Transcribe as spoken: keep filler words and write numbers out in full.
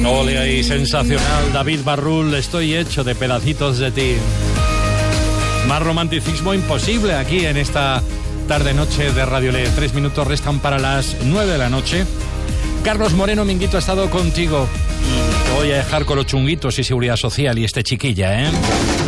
Ole ahí, sensacional, David Barrul, estoy hecho de pedacitos de ti. Más romanticismo imposible aquí en esta tarde-noche de Radio Le. Tres minutos restan para las nueve de la noche. Carlos Moreno, Minguito, ha estado contigo. Te voy a dejar con los chunguitos y seguridad social y este chiquilla, ¿eh?